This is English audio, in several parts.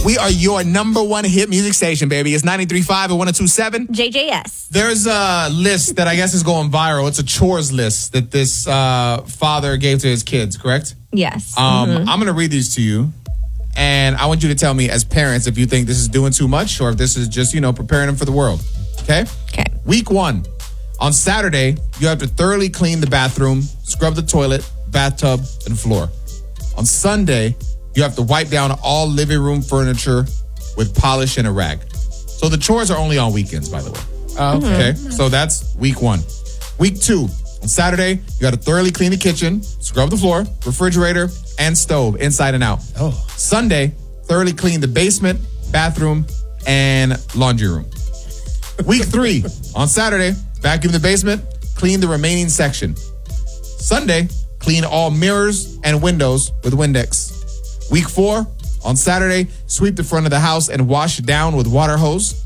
We are your number one hit music station, baby. It's 93.5 and 102.7. JJS. There's a list that I guess is going viral. It's a chores list that this father gave to his kids, correct? Yes. I'm going to read these to you. And I want you to tell me as parents if you think this is doing too much or if this is just, preparing them for the world. Okay? Okay. Week 1. On Saturday, you have to thoroughly clean the bathroom, scrub the toilet, bathtub, and floor. On Sunday, you have to wipe down all living room furniture with polish and a rag. So the chores are only on weekends, by the way. Okay? So that's week 1. Week 2. On Saturday, you got to thoroughly clean the kitchen, scrub the floor, refrigerator, and stove inside and out. Sunday, thoroughly clean the basement, bathroom, and laundry room. Week 3, on Saturday, vacuum the basement, clean the remaining section. Sunday, clean all mirrors and windows with Windex. Week 4, on Saturday, sweep the front of the house and wash it down with water hose,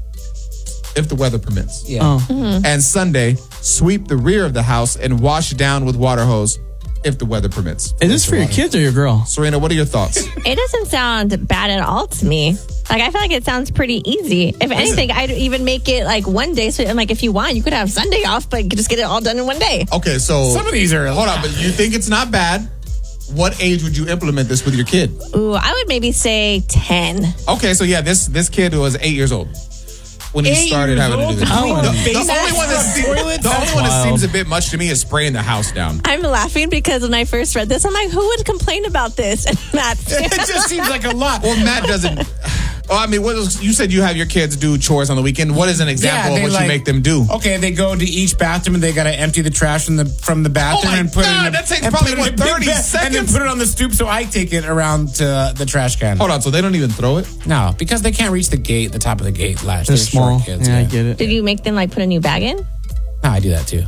if the weather permits. And Sunday, sweep the rear of the house and wash it down with water hose, if the weather permits. Is this for your kids or your girl? Serena, what are your thoughts? It doesn't sound bad at all to me. Like, I feel like it sounds pretty easy. If anything, I'd even make it like one day. So I'm like, if you want, you could have Sunday off, but just get it all done in one day. Okay, so Some of these are... hold on, but you think it's not bad? What age would you implement this with your kid? Ooh, I would maybe say 10. Okay, so yeah, this kid was 8 years old when he 8 started years having to old? do this. The The only one toilet? that seems a bit much to me is spraying the house down. I'm laughing because when I first read this, I'm like, who would complain about this? And Matt. It just seems like a lot. Well, Matt doesn't. Oh, I mean, you said you have your kids do chores on the weekend. What is an example of what you make them do? Okay, they go to each bathroom and they got to empty the trash from the bathroom Oh my and put God, it in that takes probably, put it in what, a big 30 bag, and then seconds? put it on the stoop so I take it around to the trash can. Hold on, so they don't even throw it? No, because they can't reach the top of the gate latch. They're They're small. short kids. Yeah, I get it. Did you make them like put a new bag in? No, I do that too.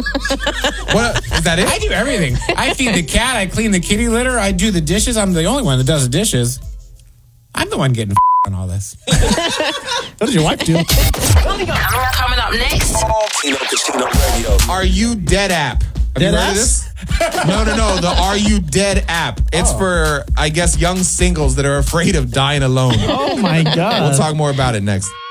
What is that? It? I do everything. I feed the cat. I clean the kitty litter. I do the dishes. I'm the only one that does the dishes. I'm the one getting on all this. What does your wife do? Coming up next. Tino Casino Radio. Are You Dead app? Have Dead you heard of ass? this? No. The Are You Dead app. It's for, I guess, young singles that are afraid of dying alone. Oh my God. We'll talk more about it next.